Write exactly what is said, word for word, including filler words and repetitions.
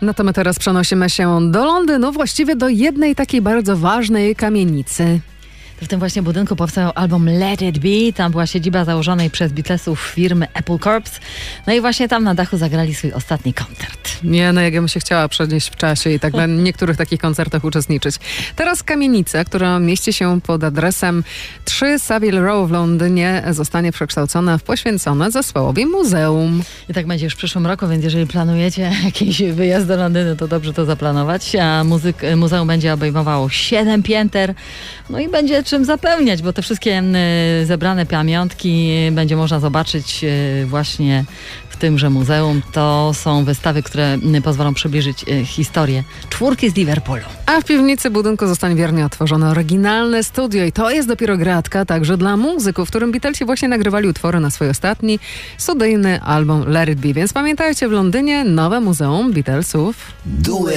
No to my teraz przenosimy się do Londynu, właściwie do jednej takiej bardzo ważnej kamienicy. W tym właśnie budynku powstał album Let It Be. Tam była siedziba założonej przez Beatlesów firmy Apple Corps. No i właśnie tam na dachu zagrali swój ostatni koncert. Nie, no jak ja bym się chciała przenieść w czasie i tak na niektórych takich koncertach uczestniczyć. Teraz kamienica, która mieści się pod adresem trzy Savile Row w Londynie, zostanie przekształcona w poświęcone zespołowi muzeum. I tak będzie już w przyszłym roku, więc jeżeli planujecie jakiś wyjazd do Londynu, to dobrze to zaplanować. A muzyk, muzeum będzie obejmowało siedem pięter. No i będzie czym zapełniać, bo te wszystkie y, zebrane pamiątki będzie można zobaczyć y, właśnie w tymże muzeum. To są wystawy, które y, pozwolą przybliżyć y, historię czwórki z Liverpoolu. A w piwnicy budynku zostanie wiernie otworzone oryginalne studio i to jest dopiero gratka także dla muzyków, w którym Beatlesi właśnie nagrywali utwory na swój ostatni studyjny album Let It Be. Więc pamiętajcie, w Londynie nowe muzeum Beatlesów.